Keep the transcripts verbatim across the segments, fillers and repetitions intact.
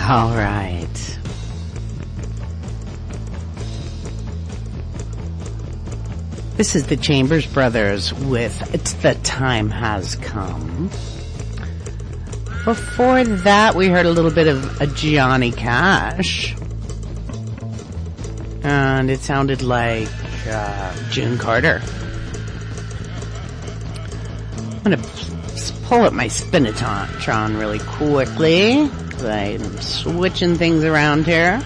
All right. This is the Chambers Brothers with It's the Time Has Come. Before that, we heard a little bit of a Johnny Cash. And it sounded like uh, June Carter. I'm going to pull up my Spinatron really quickly. I'm switching things around here.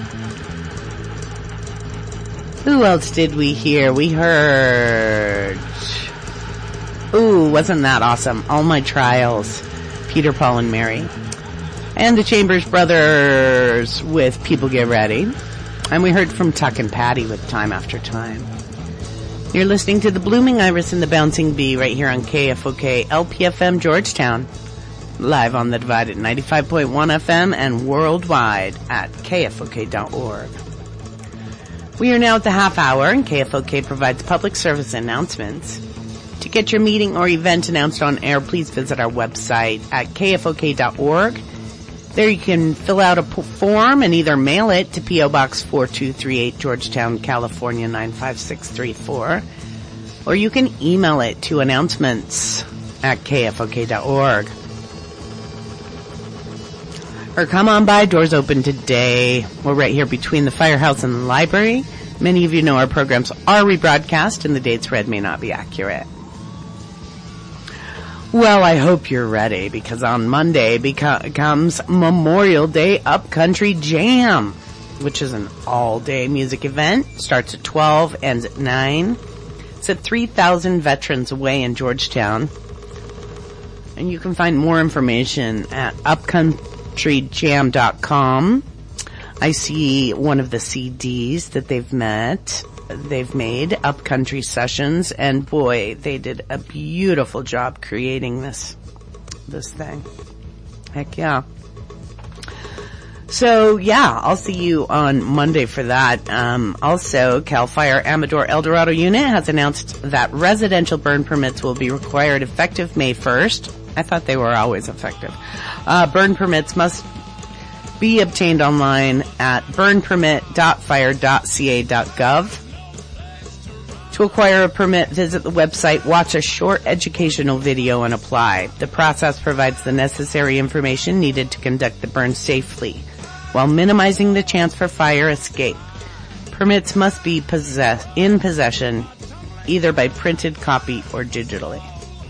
Who else did we hear? We heard... Ooh, wasn't that awesome? All My Trials, Peter, Paul, and Mary. And the Chambers Brothers with People Get Ready. And we heard from Tuck and Patty with Time After Time. You're listening to the Blooming Iris and the Bouncing Bee right here on K F O K L P F M Georgetown. Live on the Divide at ninety-five point one F M and worldwide at K F O K dot org. We are now at the half hour, and K F O K provides public service announcements. To get your meeting or event announced on air, please visit our website at K F O K dot org. There you can fill out a form and either mail it to P O Box four two three eight, Georgetown, California nine five six three four. Or you can email it to announcements at K F O K dot org. Or come on by, doors open today. We're right here between the firehouse and the library. Many of you know our programs are rebroadcast and the dates read may not be accurate. Well, I hope you're ready, because on Monday beco- comes Memorial Day Upcountry Jam, which is an all-day music event. Starts at twelve, ends at nine. It's at three thousand Veterans Way in Georgetown. And you can find more information at upcountry jam dot com. I see one of the C Ds that they've met. They've made Upcountry Sessions, and boy, they did a beautiful job creating this, this thing. Heck yeah. So yeah, I'll see you on Monday for that. Um, also, CAL FIRE Amador El Dorado unit has announced that residential burn permits will be required effective May first. I thought they were always effective. Uh, burn permits must be obtained online at burn permit dot fire dot c a dot gov. To acquire a permit, visit the website, watch a short educational video, and apply. The process provides the necessary information needed to conduct the burn safely, while minimizing the chance for fire escape. Permits must be possess- in possession, either by printed copy or digitally.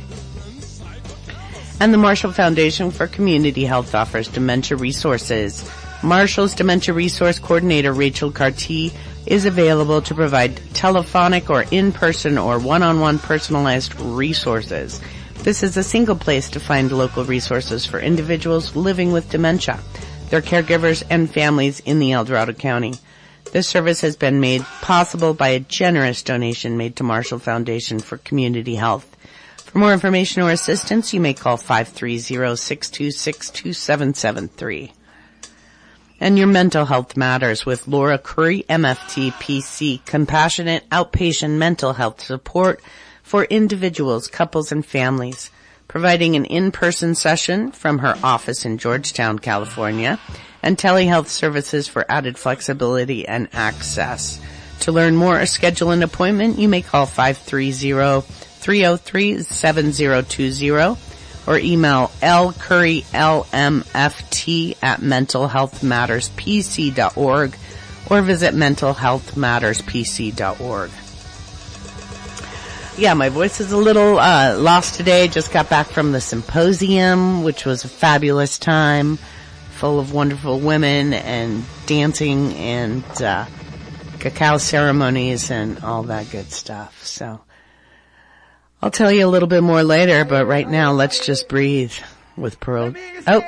And the Marshall Foundation for Community Health offers dementia resources. Marshall's Dementia Resource Coordinator, Rachel Carty, is available to provide telephonic or in-person or one-on-one personalized resources. This is a single place to find local resources for individuals living with dementia, their caregivers, and families in the El Dorado County. This service has been made possible by a generous donation made to Marshall Foundation for Community Health. For more information or assistance, you may call five three zero, six two six, two seven seven three. And your mental health matters with Laura Curry, M F T P C, compassionate outpatient mental health support for individuals, couples, and families, providing an in-person session from her office in Georgetown, California, and telehealth services for added flexibility and access. To learn more or schedule an appointment, you may call five three zero, three zero three, seven zero two zero. Or email lcurrylmft at mental health matters p c dot org or visit mental health matters p c dot org. Yeah, my voice is a little uh lost today. Just got back from the symposium, which was a fabulous time, full of wonderful women and dancing and uh cacao ceremonies and all that good stuff. So I'll tell you a little bit more later, but right now, let's just breathe with Pearl. Oh,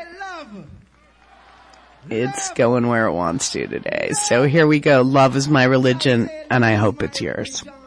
it's going where it wants to today. So here we go. Love is my religion, and I hope it's yours.